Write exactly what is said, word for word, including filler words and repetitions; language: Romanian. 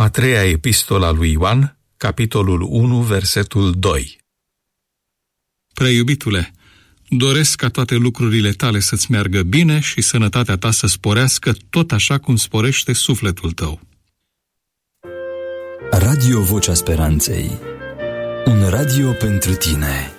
A treia epistola lui Ioan, capitolul unu, versetul doi. Prea iubitule, doresc ca toate lucrurile tale să-ți meargă bine și sănătatea ta să sporească tot așa cum sporește sufletul tău. Radio Vocea Speranței. Un radio pentru tine.